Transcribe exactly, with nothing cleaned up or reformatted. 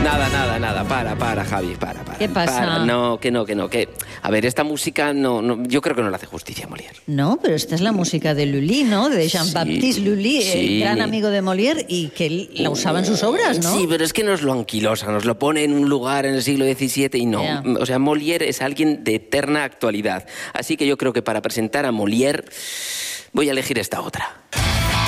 Nada, nada, nada. Para, para, Javi, para, para. ¿Qué pasa? Para. No, que no, que no. Que... A ver, esta música no, no, yo creo que no le hace justicia a Molière. No, pero esta es la música de Lully, ¿no? De Jean-Baptiste Sí, Lully, sí, el gran mi- amigo de Molière, y que él la usaba en sus obras, ¿no? Sí, pero es que nos lo anquilosa, nos lo pone en un lugar en el siglo diecisiete y no. Ya. O sea, Molière es alguien de eterna actualidad. Así que yo creo que para presentar a Molière voy a elegir esta otra.